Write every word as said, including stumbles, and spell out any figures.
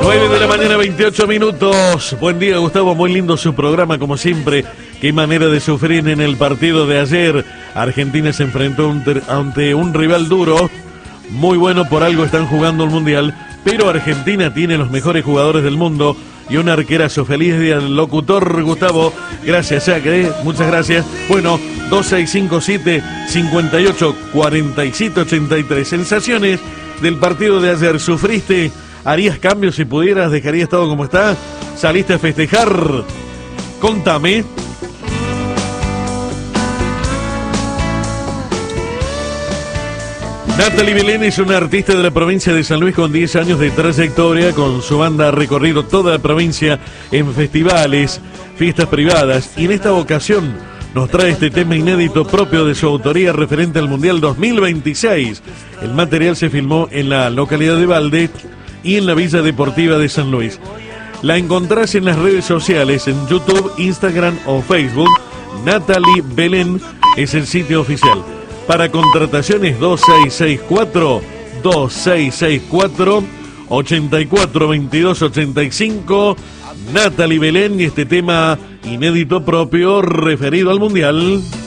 nueve de la mañana, veintiocho minutos. Buen día, Gustavo. Muy lindo su programa, como siempre. Qué manera de sufrir en el partido de ayer. Argentina se enfrentó ante un rival duro. Muy bueno, por algo están jugando el Mundial. Pero Argentina tiene los mejores jugadores del mundo y un arquerazo. Feliz día al locutor, Gustavo. Gracias, Sacre. Muchas gracias. Bueno, dos seis cinco siete, cinco ocho, cuatro siete ocho tres. Sensaciones del partido de ayer. ¿Sufriste? ¿Harías cambios si pudieras? ¿Dejarías todo como está? ¿Saliste a festejar? Contame. Natalie Belén es una artista de la provincia de San Luis con diez años de trayectoria. Con su banda ha recorrido toda la provincia en festivales, fiestas privadas, y en esta ocasión nos trae este tema inédito propio de su autoría referente al Mundial dos mil veintiséis. El material se filmó en la localidad de Valde y en la Villa Deportiva de San Luis. La encontrás en las redes sociales, en YouTube, Instagram o Facebook. Natalie Belén es el sitio oficial. Para contrataciones dos seis seis cuatro, dos seis seis cuatro, ocho cuatro dos dos ocho cinco. Natalie Belén y este tema inédito propio referido al Mundial.